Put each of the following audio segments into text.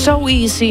So easy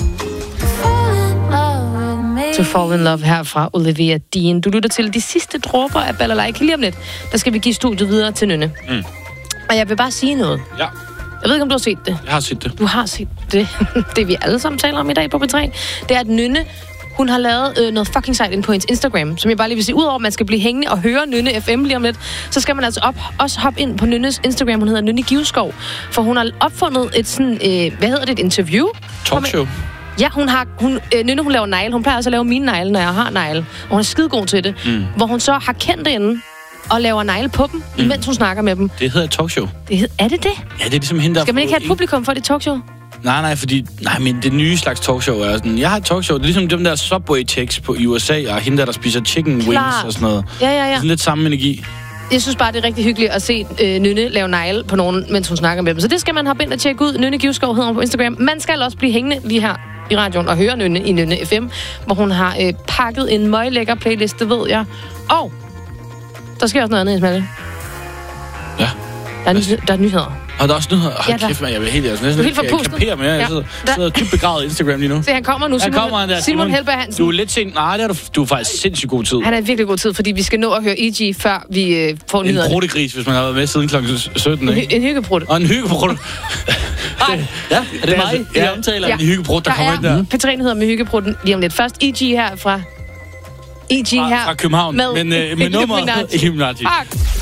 to fall in love her fra Olivia Dean. Du lytter til de sidste dråber af Balalaika. Lige om lidt, der skal vi give studiet videre til Nynne. Og jeg vil bare sige noget. Ja. Jeg ved ikke, om du har set det. Jeg har set det. Du har set det. Det vi alle sammen taler om i dag på P3, det er, at Nynne, hun har lavet noget fucking sejt ind på hendes Instagram, som jeg bare lige vil sige. Udover at man skal blive hængende og høre Nynne FM lige om lidt, så skal man altså også hoppe ind på Nynnes Instagram. Hun hedder Nynne Givskov, for hun har opfundet et sådan, hvad hedder det, et interview? Talkshow. Ja, Nynne, hun laver negle. Hun plejer også at lave mine negle, når jeg har negle. Og hun er skidegod til det. Hvor hun så har kendt inde og laver negle på dem, imens hun snakker med dem. Det hedder et talkshow. Er det det? Ja, det er ligesom hende, der... Skal man ikke have et publikum for det talkshow? Nej, men det nye slags talkshow er sådan... Jeg har et talkshow, det er ligesom dem der Subway-checks i USA, og hende der spiser chicken wings og sådan noget. Ja. Det er sådan lidt samme energi. Jeg synes bare, det er rigtig hyggeligt at se Nynne lave negle på nogen, mens hun snakker med dem. Så det skal man hoppe ind og tjekke ud. Nynne Givskov hedder hun på Instagram. Man skal også blive hængende lige her i radioen og høre Nynne i Nynne FM, hvor hun har pakket en møglækker playlist, det ved jeg. Og der sker også noget andet, Ismail. Ja. Der er nyheder. Og der er også nyheder. Ja, Kæft, man, jeg vil helt kapere mere. Jeg sidder dybt begravet i Instagram lige nu. Se, han kommer nu. Simon Helberg Hansen. Du er lidt sent. Nej, du er faktisk sindssygt god tid. Han er virkelig god tid, fordi vi skal nå at høre E.G., før vi får nyheder. En brudtegris, hvis man har været med siden kl. 17, ikke? En hyggebrud. Og en hyggebrud. Ja, er det mig, vi omtaler? En hyggebrud, der kommer ind der. P3-nyheder med hyggebruden lige om lidt. Først E.G. her fra... E.G. her. Fra København. Med nummer Nicki Minaj.